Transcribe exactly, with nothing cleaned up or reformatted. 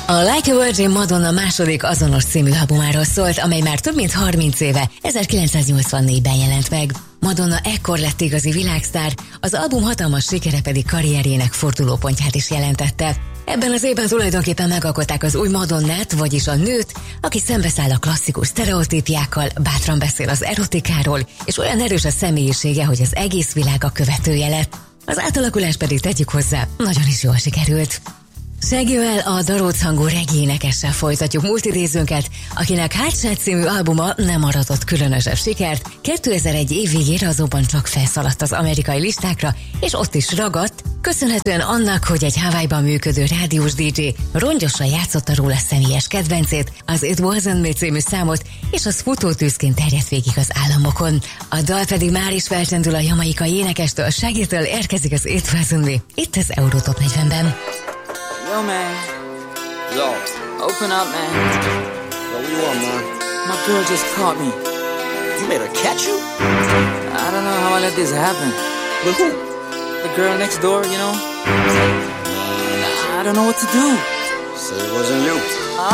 A Like a Virgin Madonna második azonos című albumáról szólt, amely már több mint harminc éve, ezerkilencszáznyolcvannégyben jelent meg. Madonna ekkor lett igazi világsztár, az album hatalmas sikere pedig karrierjének fordulópontját is jelentette. Ebben az évben tulajdonképpen megalkották az új Madonnát, vagyis a nőt, aki szembeszáll a klasszikus sztereotípiákkal, bátran beszél az erotikáról, és olyan erős a személyisége, hogy az egész világ a követője lett. Az átalakulás pedig tegyük hozzá, nagyon is jól sikerült. Shaggyvel, a daróc hangú reggae énekessel folytatjuk multidézőnket, akinek Hátság című albuma nem aratott különösebb sikert, kétezer-egy év végére azonban csak felszaladt az amerikai listákra, és ott is ragadt, köszönhetően annak, hogy egy Hawaii-ban működő rádiós dé dzsé rongyosan játszotta róla személyes kedvencét, az It Wasn't Me című számot, és az futótűzként terjedt végig az államokon. A dal pedig már is felcsendül a jamaikai énekestől, Shaggytől érkezik az It Wasn't Me, itt az Eurotop negyvenben. Yo, man. Yo. Open up, man. Yo, what you want, man? My girl just caught me. You made her catch you? I don't know how I let this happen. With who? The girl next door, you know? I don't know what to do. Say it wasn't you.